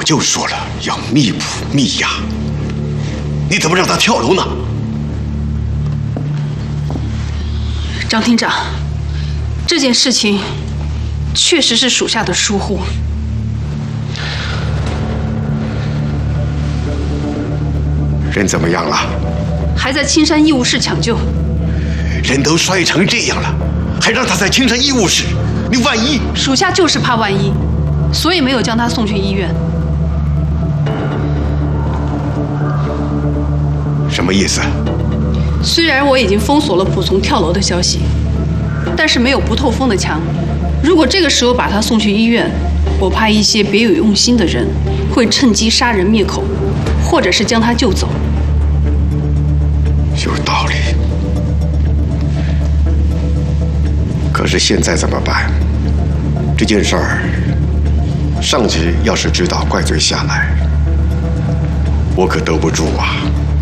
早就说了要密捕密押，你怎么让他跳楼呢？ 张厅长，这件事情确实是属下的疏忽。 人怎么样了？ 还在青山医务室抢救。 人都摔成这样了，还让他在青山医务室，你万一…… 属下就是怕万一，所以没有将他送去医院。 什么意思？ 虽然我已经封锁了仆从跳楼的消息，但是没有不透风的墙。如果这个时候把他送去医院，我怕一些别有用心的人会趁机杀人灭口，或者是将他救走。 有道理。可是现在怎么办？这件事儿，上级要是知道怪罪下来，我可兜不住啊。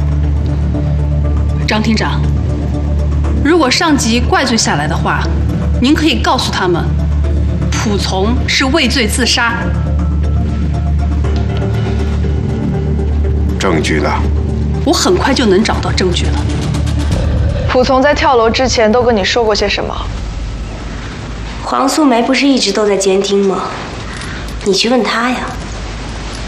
张厅长，如果上级怪罪下来的话，您可以告诉他们，仆从是畏罪自杀。 证据呢？ 我很快就能找到证据了。 仆从在跳楼之前都跟你说过些什么？ 黄素梅不是一直都在监听吗？你去问她呀。